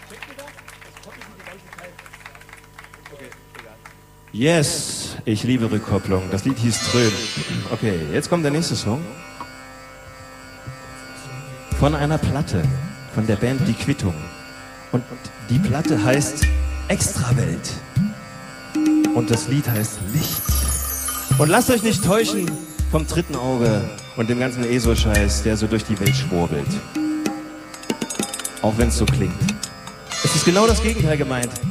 Yes, ich liebe Rückkopplung. Das Lied hieß Trön. Okay, jetzt kommt der nächste Song. Von einer Platte, von der Band Die Quittung. Und die Platte heißt Extrawelt. Und das Lied heißt Licht. Und lasst euch nicht täuschen vom dritten Auge und dem ganzen ESO-Scheiß, der so durch die Welt schwurbelt. Auch wenn es so klingt. Es ist genau das Gegenteil gemeint.